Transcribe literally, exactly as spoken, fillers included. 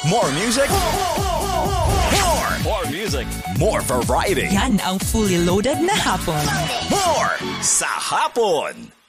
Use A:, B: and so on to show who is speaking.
A: More music. More! More music. More variety.
B: Yan ang fully loaded na hapon.
A: More sa hapon.